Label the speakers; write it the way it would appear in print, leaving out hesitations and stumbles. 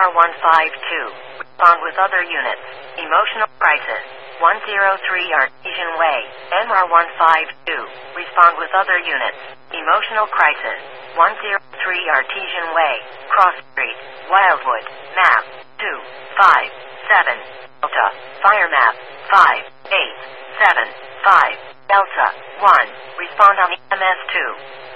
Speaker 1: MR152. Respond with other units. Emotional crisis. 103 Artesian Way. MR152. Respond with other units. Emotional crisis. 103 Artesian Way. Cross Street. Wildwood. Map. 257. Delta. Fire map. 5875. Delta. 1. Respond on EMS 2.